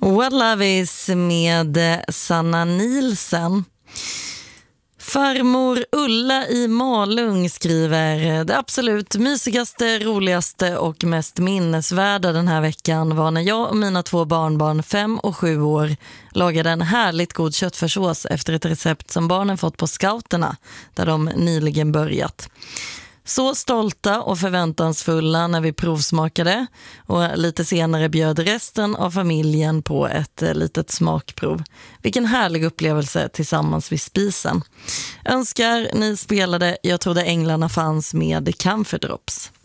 What Love Is med Sanna Nielsen. Farmor Ulla i Malung skriver: det absolut mysigaste, roligaste och mest minnesvärda den här veckan var när jag och mina 2 barnbarn 5 och 7 år lagade en härligt god köttfärssås efter ett recept som barnen fått på scouterna där de nyligen börjat. Så stolta och förväntansfulla när vi provsmakade, och lite senare bjöd resten av familjen på ett litet smakprov. Vilken härlig upplevelse tillsammans vid spisen. Önskar ni spelade Jag trodde änglarna fanns med Camphor Drops.